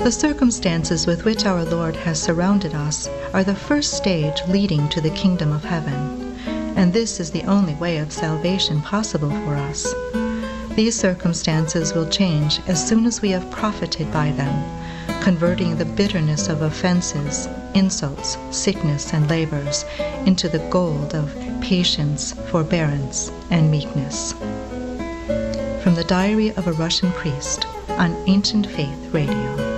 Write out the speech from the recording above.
The circumstances with which our Lord has surrounded us are the first stage leading to the kingdom of heaven, and this is the only way of salvation possible for us. These circumstances will change as soon as we have profited by them, converting the bitterness of offenses, insults, sickness, and labors into the gold of patience, forbearance, and meekness. From the Diary of a Russian Priest on Ancient Faith Radio.